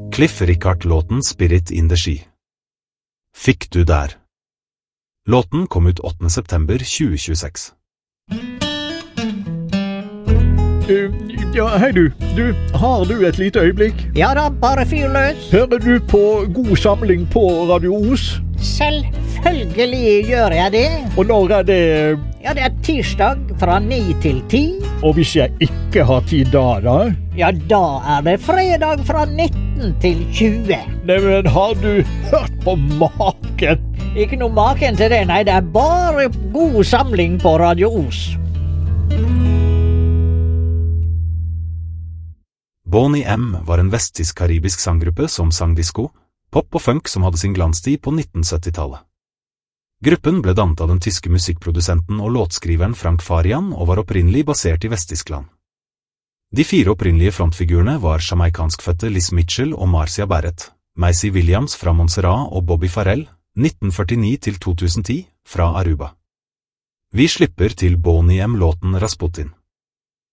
Cliff Richard-låten Spirit in the Sea. Fikk du der. Låten kom ut 8. september 2026. Ja, hei du. Har du et lite øyeblikk? Ja da, bare fyr løs. Hører du på God samling på Radio Os? Selvfølgelig gjør jeg det. Og når det? Ja, det tirsdag fra 9 til 10. Og hvis jeg ikke har tid da? Ja, da det fredag fra 19 til 20. Nei, men har du hørt på maken? Ikke noe maken til det, nei, det bare God samling på Radio Os. Boney M var en vesttysk-karibisk sanggruppe som sang disco, pop og funk som hadde sin glanstid på 1970-tallet. Gruppen ble dannet av den tyske musikkprodusenten og låtskriveren Frank Farian og var opprinnelig basert i Vest-Tyskland. De 4 opprinnelige frontfigurene var jamaikanskfødte Liz Mitchell og Marcia Barrett, Macy Williams fra Montserrat og Bobby Farrell, 1949 til 2010, fra Aruba. Vi slipper til Boney M-låten Rasputin.